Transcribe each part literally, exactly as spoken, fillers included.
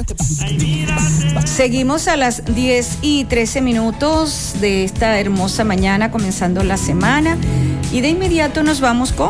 Seguimos a las diez y trece minutos de esta hermosa mañana, comenzando la semana, y de inmediato nos vamos con...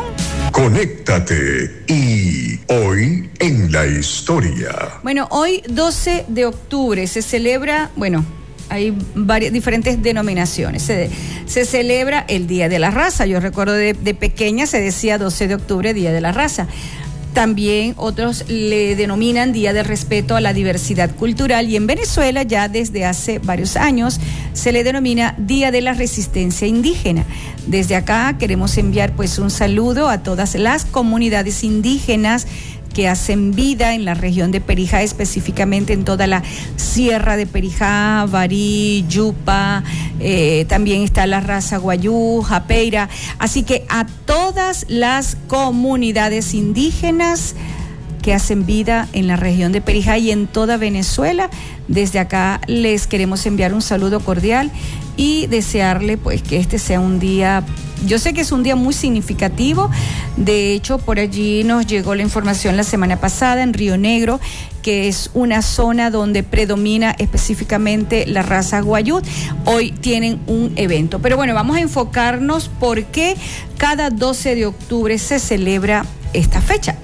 Conéctate y hoy en la historia. Bueno, hoy doce de octubre se celebra, bueno, hay varias diferentes denominaciones. Se, se celebra el Día de la Raza. Yo recuerdo de, de pequeña se decía doce de octubre, Día de la Raza. También otros le denominan Día del Respeto a la Diversidad Cultural, y en Venezuela ya desde hace varios años se le denomina Día de la Resistencia Indígena. Desde acá queremos enviar pues un saludo a todas las comunidades indígenas que hacen vida en la región de Perijá, específicamente en toda la sierra de Perijá, Barí, Yupa, eh, también está la raza Guayú, Japeira, así que a todas las comunidades indígenas que hacen vida en la región de Perijá y en toda Venezuela, desde acá les queremos enviar un saludo cordial y desearle pues que este sea un día, yo sé que es un día muy significativo. De hecho, por allí nos llegó la información la semana pasada en Río Negro, que es una zona donde predomina específicamente la raza Guayú. Hoy tienen un evento, pero bueno, vamos a enfocarnos por qué cada doce de octubre se celebra esta fecha.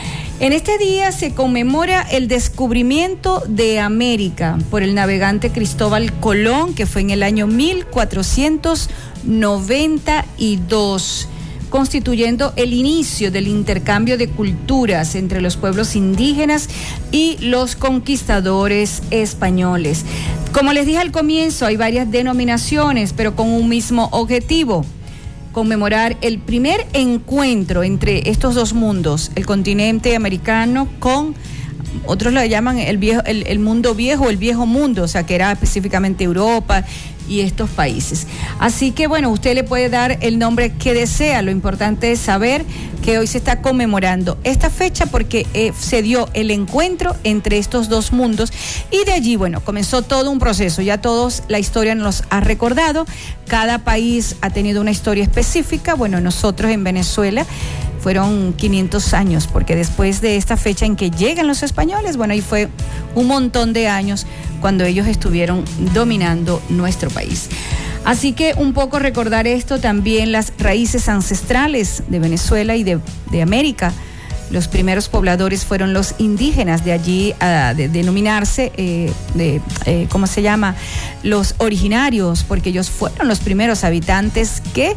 En este día se conmemora el descubrimiento de América por el navegante Cristóbal Colón, que fue en el año mil cuatrocientos noventa y dos, constituyendo el inicio del intercambio de culturas entre los pueblos indígenas y los conquistadores españoles. Como les dije al comienzo, hay varias denominaciones, pero con un mismo objetivo: conmemorar el primer encuentro entre estos dos mundos, el continente americano con, otros lo llaman el viejo, el, el mundo viejo, el viejo mundo, o sea que era específicamente Europa y estos países. Así que bueno, usted le puede dar el nombre que desea, lo importante es saber que hoy se está conmemorando esta fecha porque eh, se dio el encuentro entre estos dos mundos, y de allí, bueno, comenzó todo un proceso. Ya todos, la historia nos ha recordado, cada país ha tenido una historia específica. Bueno, nosotros en Venezuela fueron quinientos años, porque después de esta fecha en que llegan los españoles, bueno, ahí fue un montón de años cuando ellos estuvieron dominando nuestro país. Así que un poco recordar esto, también las raíces ancestrales de Venezuela y de, de América. Los primeros pobladores fueron los indígenas, de allí a de, denominarse, eh, de, eh, ¿cómo se llama? Los originarios, porque ellos fueron los primeros habitantes que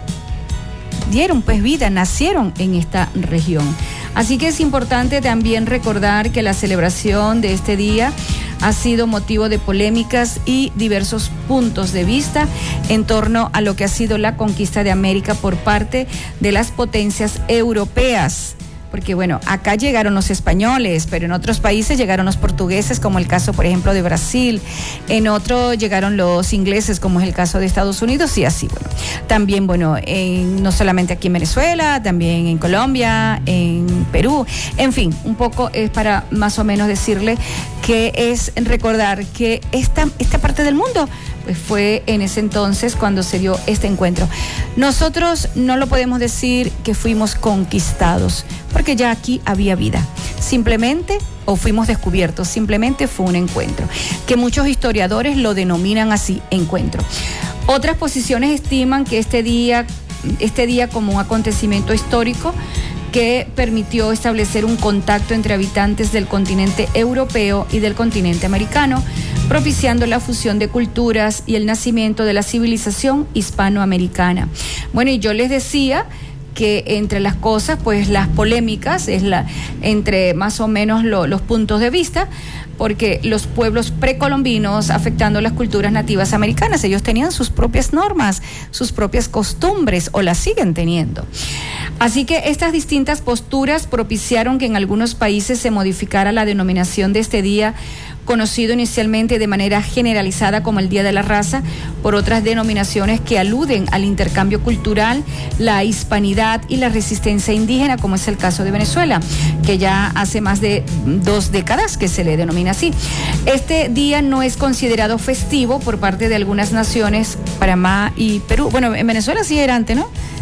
dieron pues vida, nacieron en esta región. Así que es importante también recordar que la celebración de este día ha sido motivo de polémicas y diversos puntos de vista en torno a lo que ha sido la conquista de América por parte de las potencias europeas. Porque bueno, acá llegaron los españoles, pero en otros países llegaron los portugueses, como el caso, por ejemplo, de Brasil. En otro llegaron los ingleses, como es el caso de Estados Unidos, y así, bueno. También, bueno, en, no solamente aquí en Venezuela, también en Colombia, en Perú. En fin, un poco es para más o menos decirle que es recordar que esta, esta parte del mundo pues fue en ese entonces cuando se dio este encuentro. Nosotros no lo podemos decir que fuimos conquistados, porque ya aquí había vida. Simplemente, o fuimos descubiertos, simplemente fue un encuentro, que muchos historiadores lo denominan así, encuentro. Otras posiciones estiman que este día, este día como un acontecimiento histórico que permitió establecer un contacto entre habitantes del continente europeo y del continente americano, propiciando la fusión de culturas y el nacimiento de la civilización hispanoamericana. Bueno, y yo les decía que entre las cosas, pues las polémicas, es la entre más o menos lo, los puntos de vista, porque los pueblos precolombinos, afectando las culturas nativas americanas, ellos tenían sus propias normas, sus propias costumbres, o las siguen teniendo. Así que estas distintas posturas propiciaron que en algunos países se modificara la denominación de este día, conocido inicialmente de manera generalizada como el Día de la Raza, por otras denominaciones que aluden al intercambio cultural, la hispanidad y la resistencia indígena, como es el caso de Venezuela, que ya hace más de dos décadas que se le denomina así. Este día no es considerado festivo por parte de algunas naciones, Panamá y Perú. Bueno, en Venezuela sí era antes, ¿no?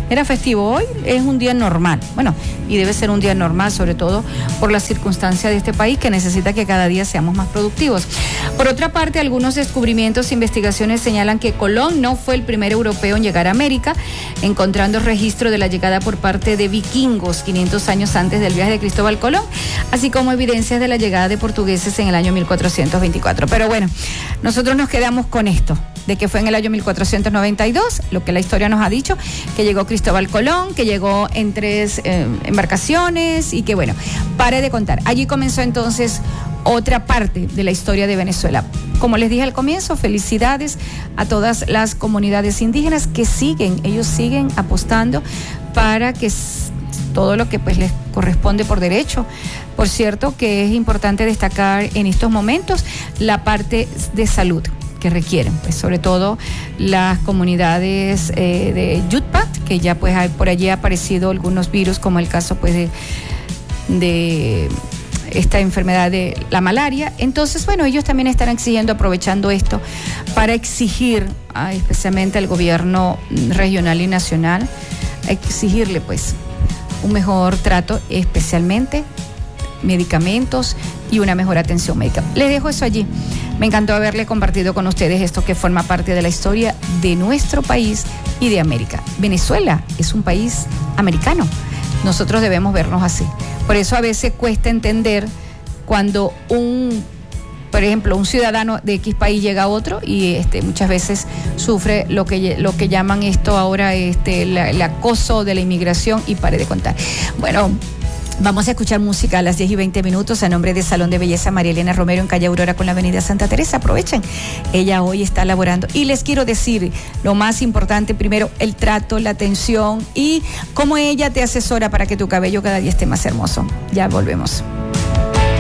era festivo, hoy es un día normal. Bueno, y debe ser un día normal, sobre todo por las circunstancias de este país que necesita que cada día seamos más productivos. Por otra parte, algunos descubrimientos e investigaciones señalan que Colón no fue el primer europeo en llegar a América, encontrando registro de la llegada por parte de vikingos quinientos años antes del viaje de Cristóbal Colón, así como evidencias de la llegada de portugueses en el año mil cuatrocientos veinticuatro. Pero bueno, nosotros nos quedamos con esto, de que fue en el año mil cuatrocientos noventa y dos, lo que la historia nos ha dicho, que llegó Cristóbal Colón, que llegó en tres eh, embarcaciones y que bueno, pare de contar. Allí comenzó entonces otra parte de la historia de Venezuela. Como les dije al comienzo, felicidades a todas las comunidades indígenas que siguen, ellos siguen apostando para que todo lo que pues les corresponde por derecho. Por cierto, que es importante destacar en estos momentos la parte de salud que requieren, pues sobre todo las comunidades eh, de Yutpat, que ya pues hay, por allí ha aparecido algunos virus, como el caso pues de, de esta enfermedad de la malaria. Entonces, bueno, ellos también están exigiendo, aprovechando esto, para exigir a, especialmente al gobierno regional y nacional, exigirle pues un mejor trato, especialmente medicamentos y una mejor atención médica. Les dejo eso allí. Me encantó haberle compartido con ustedes esto que forma parte de la historia de nuestro país y de América. Venezuela es un país americano. Nosotros debemos vernos así. Por eso a veces cuesta entender cuando un, por ejemplo, un ciudadano de X país llega a otro y este, muchas veces sufre lo que, lo que llaman esto ahora este, la, el acoso de la inmigración, y pare de contar. Bueno, vamos a escuchar música a las diez y veinte minutos a nombre de Salón de Belleza María Elena Romero en calle Aurora con la avenida Santa Teresa. Aprovechen, ella hoy está laborando. Y les quiero decir lo más importante, primero el trato, la atención y cómo ella te asesora para que tu cabello cada día esté más hermoso. Ya volvemos.